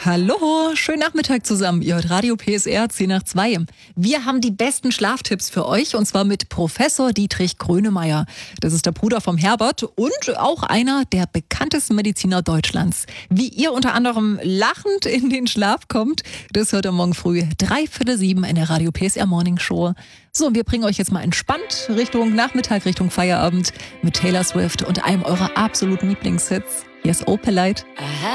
Hallo, schönen Nachmittag zusammen. Ihr hört Radio PSR 10 nach 2. Wir haben die besten Schlaftipps für euch und zwar mit Professor Dietrich Grönemeyer. Das ist der Bruder vom Herbert und auch einer der bekanntesten Mediziner Deutschlands. Wie ihr unter anderem lachend in den Schlaf kommt, das hört ihr morgen früh 6:45 in der Radio PSR Morning Show. So, und wir bringen euch jetzt mal entspannt Richtung Nachmittag, Richtung Feierabend mit Taylor Swift und einem eurer absoluten Lieblingshits. Hier ist Opalite.